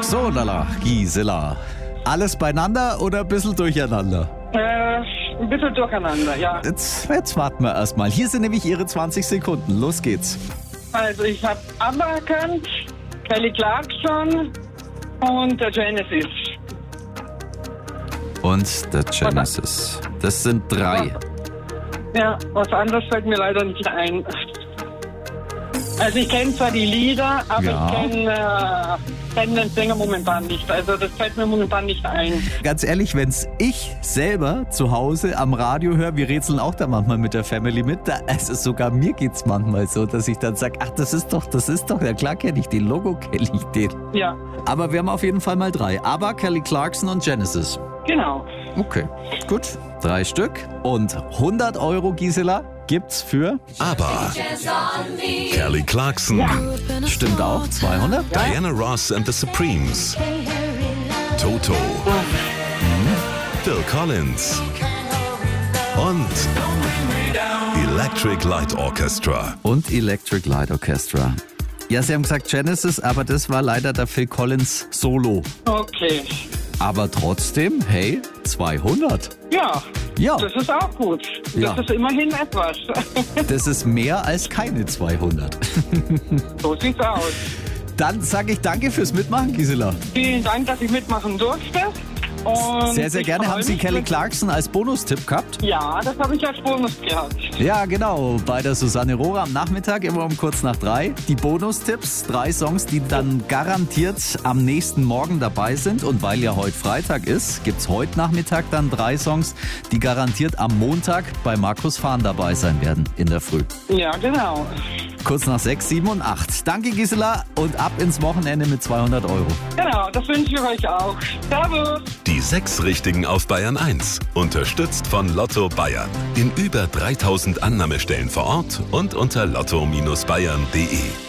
So, lala, Gisela. Alles beieinander oder ein bisschen durcheinander? Ein bisschen durcheinander, ja. Jetzt warten wir erstmal. Hier sind nämlich Ihre 20 Sekunden. Los geht's. Also ich habe ABBA erkannt, Kelly Clarkson und der Genesis. Und der Genesis. Das sind 3. Ja, was anderes fällt mir leider nicht ein. Also ich kenne zwar die Lieder, aber Ja. ich kenne den Sänger momentan nicht. Also das fällt mir momentan nicht ein. Ganz ehrlich, wenn's ich selber zu Hause am Radio höre, wir rätseln auch da manchmal mit der Family mit, also sogar mir geht's manchmal so, dass ich dann sage, ach, das ist doch, ja klar kenne ich den, Logo kenne ich den. Ja, Aber wir haben auf jeden Fall mal 3. ABBA, Kelly Clarkson und Genesis. genau. Okay, gut. 3 Stück. Und 100 Euro, Gisela, gibt's für... ABBA, Kelly Clarkson, Stimmt auch, 200. Diana Ross and the Supremes, Toto, Phil Collins und Electric Light Orchestra. Und Electric Light Orchestra. Ja, Sie haben gesagt Genesis, aber das war leider der Phil Collins Solo. Okay. Aber trotzdem, hey, 200. Ja, Ja, das ist auch gut. Ja. Das ist immerhin etwas. das ist mehr als keine 200. So sieht's aus. Dann sage ich danke fürs Mitmachen, Gisela. Vielen Dank, dass ich mitmachen durfte. Und Sehr, sehr ich gerne. freue Haben Sie mich, Kelly Clarkson als Bonustipp gehabt? Ja, das habe ich als Bonus gehabt. Ja, genau. Bei der Susanne Rohrer am Nachmittag, immer um kurz nach 3. Die Bonustipps, 3 Songs, die dann garantiert am nächsten Morgen dabei sind. Und weil ja heute Freitag ist, gibt's heute Nachmittag dann 3 Songs, die garantiert am Montag bei Markus Fahn dabei sein werden in der Früh. Ja, genau. Kurz nach 6, 7 und 8. Danke, Gisela, und ab ins Wochenende mit 200 Euro. Genau, das wünsche ich euch auch. Servus. Die 6 Richtigen auf Bayern 1. Unterstützt von Lotto Bayern. In über 3000 Annahmestellen vor Ort und unter lotto-bayern.de.